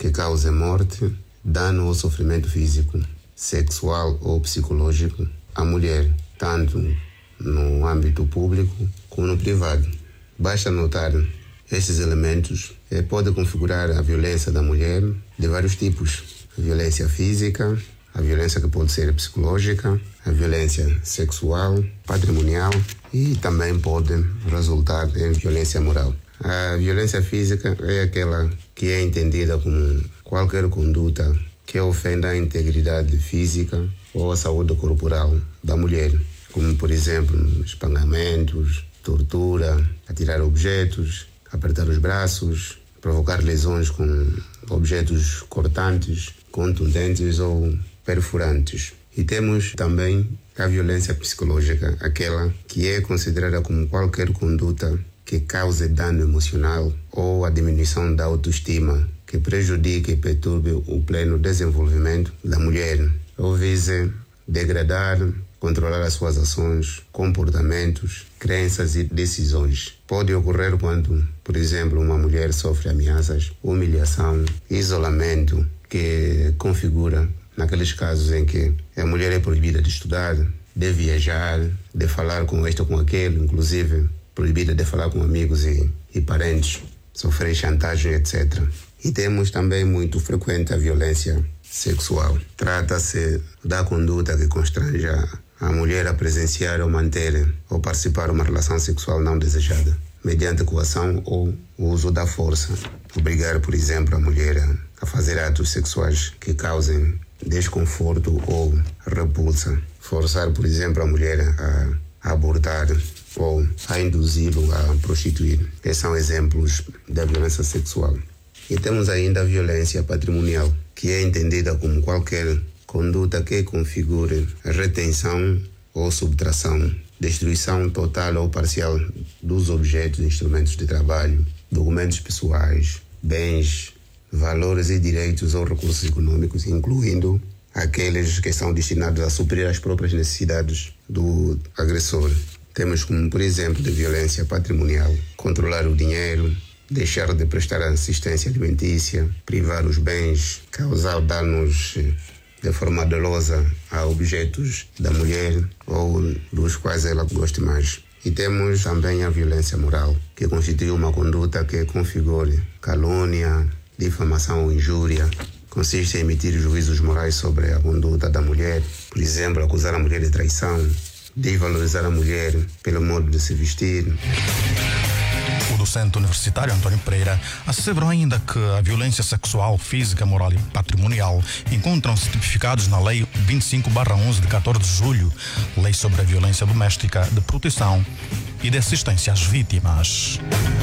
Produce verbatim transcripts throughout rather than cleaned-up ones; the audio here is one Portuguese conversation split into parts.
que cause morte, dano ou sofrimento físico, sexual ou psicológico à mulher, tanto no âmbito público como no privado. Basta notar estes elementos eh, podem configurar a violência da mulher de vários tipos. A violência física, a violência que pode ser psicológica, a violência sexual, patrimonial e também pode resultar em violência moral. A violência física é aquela que é entendida como qualquer conduta que ofenda a integridade física ou a saúde corporal da mulher, como, por exemplo, espangamentos, tortura, atirar objetos, apertar os braços, provocar lesões com objetos cortantes, contundentes ou perfurantes. E temos também a violência psicológica, aquela que é considerada como qualquer conduta que cause dano emocional ou a diminuição da autoestima, que prejudique e perturbe o pleno desenvolvimento da mulher, ou vise degradar, controlar as suas ações, comportamentos, crenças e decisões. Pode ocorrer quando, por exemplo, uma mulher sofre ameaças, humilhação, isolamento, que configura naqueles casos em que a mulher é proibida de estudar, de viajar, de falar com este ou com aquele, inclusive proibida de falar com amigos e, e parentes, sofrer chantagem, etcétera. E temos também muito frequente a violência sexual. Trata-se da conduta que constrange a mulher a presenciar ou manter ou participar de uma relação sexual não desejada, mediante coação ou o uso da força. Obrigar, por exemplo, a mulher a fazer atos sexuais que causem desconforto ou repulsa. Forçar, por exemplo, a mulher a, a abortar ou a induzi-lo a prostituir. Esses são exemplos da violência sexual. E temos ainda a violência patrimonial, que é entendida como qualquer conduta que configure retenção ou subtração, destruição total ou parcial dos objetos e instrumentos de trabalho, documentos pessoais, bens, valores e direitos ou recursos econômicos, incluindo aqueles que são destinados a suprir as próprias necessidades do agressor. Temos como, por exemplo, de violência patrimonial, controlar o dinheiro, deixar de prestar assistência alimentícia, privar os bens, causar danos de forma dolosa a objetos da mulher ou dos quais ela goste mais. E temos também a violência moral, que constitui uma conduta que configure calúnia, difamação ou injúria. Consiste em emitir juízos morais sobre a conduta da mulher, por exemplo, acusar a mulher de traição, desvalorizar a mulher pelo modo de se vestir. O docente universitário António Pereira asseverou ainda que a violência sexual, física, moral e patrimonial encontram-se tipificados na Lei vinte e cinco barra onze de quatorze de julho, Lei sobre a Violência Doméstica, de Proteção e de Assistência às Vítimas.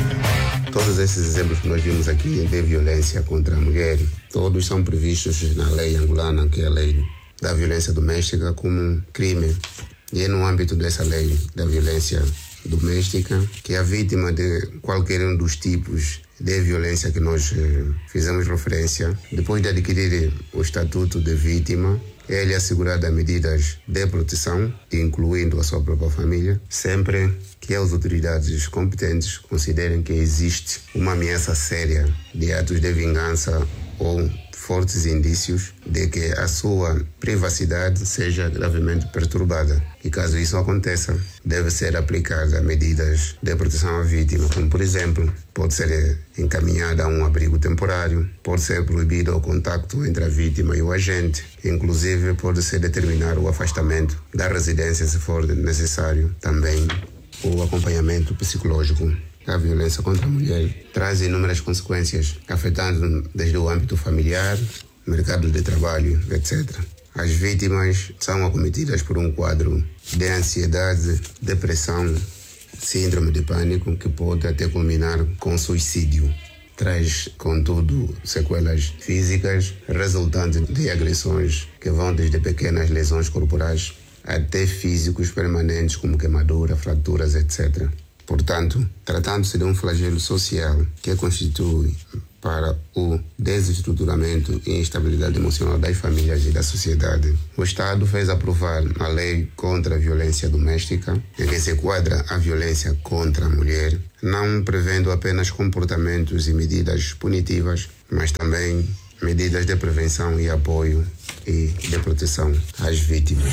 Todos esses exemplos que nós vimos aqui de violência contra a mulher, todos são previstos na lei angolana, que é a Lei da Violência Doméstica, como crime. E é no âmbito dessa lei da violência doméstica que a vítima de qualquer um dos tipos de violência que nós eh, fizemos referência, depois de adquirir o estatuto de vítima, é-lhe assegurada medidas de proteção, incluindo a sua própria família, sempre que as autoridades competentes considerem que existe uma ameaça séria de atos de vingança ou fortes indícios de que a sua privacidade seja gravemente perturbada. E caso isso aconteça, deve ser aplicada medidas de proteção à vítima, como, por exemplo, pode ser encaminhada a um abrigo temporário, pode ser proibido o contacto entre a vítima e o agente, inclusive pode ser determinar o afastamento da residência se for necessário, também o acompanhamento psicológico. A violência contra a mulher traz inúmeras consequências, afetando desde o âmbito familiar, mercado de trabalho, etcétera. As vítimas são acometidas por um quadro de ansiedade, depressão, síndrome de pânico, que pode até culminar com suicídio. Traz, contudo, sequelas físicas resultantes de agressões que vão desde pequenas lesões corporais até físicos permanentes, como queimadura, fraturas, etcétera. Portanto, tratando-se de um flagelo social que constitui para o desestruturamento e instabilidade emocional das famílias e da sociedade, o Estado fez aprovar a Lei contra a Violência Doméstica, em que se enquadra a violência contra a mulher, não prevendo apenas comportamentos e medidas punitivas, mas também medidas de prevenção e apoio e de proteção às vítimas.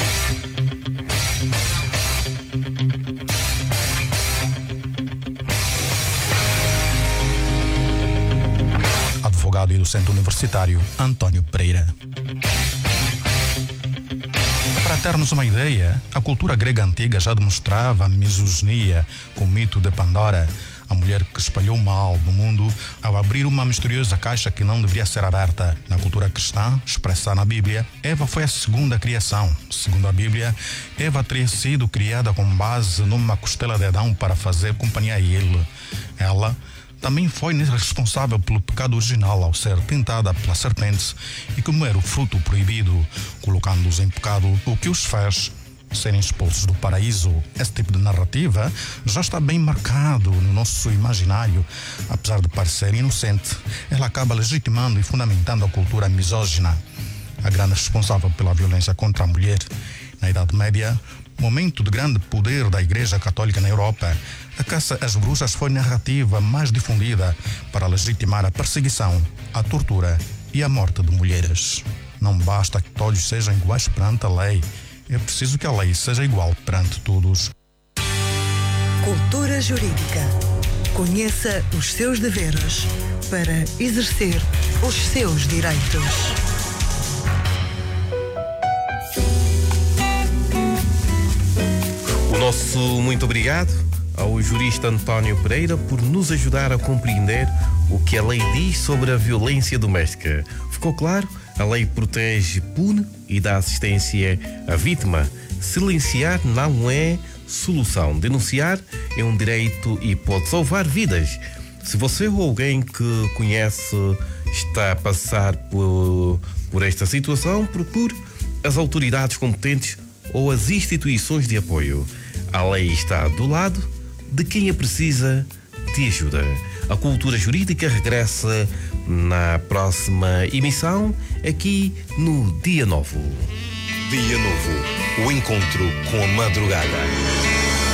Advogado e docente universitário Antônio Pereira. Para termos uma ideia, a cultura grega antiga já demonstrava a misoginia com o mito de Pandora, a mulher que espalhou o mal no mundo ao abrir uma misteriosa caixa que não deveria ser aberta. Na cultura cristã, expressada na Bíblia, Eva foi a segunda criação. Segundo a Bíblia, Eva teria sido criada com base numa costela de Adão para fazer companhia a ele. Ela também foi responsável pelo pecado original ao ser tentada pela serpente e comer o fruto proibido, colocando-os em pecado, o que os fez serem expulsos do paraíso. Esse tipo de narrativa já está bem marcado no nosso imaginário. Apesar de parecer inocente, ela acaba legitimando e fundamentando a cultura misógina, a grande responsável pela violência contra a mulher. Na Idade Média, momento de grande poder da Igreja Católica na Europa, a caça às bruxas foi a narrativa mais difundida para legitimar a perseguição, a tortura e a morte de mulheres. Não basta que todos sejam iguais perante a lei, é preciso que a lei seja igual perante todos. Cultura Jurídica. Conheça os seus deveres para exercer os seus direitos. O nosso muito obrigado ao jurista Antônio Pereira por nos ajudar a compreender o que a lei diz sobre a violência doméstica. Ficou claro? A lei protege, pune e dá assistência à vítima. Silenciar não é solução. Denunciar é um direito e pode salvar vidas. Se você ou alguém que conhece está a passar por, por esta situação, procure as autoridades competentes ou as instituições de apoio. A lei está do lado de quem a precisa de ajuda. A Cultura Jurídica regressa na próxima emissão, aqui no Dia Novo. Dia Novo, o encontro com a madrugada.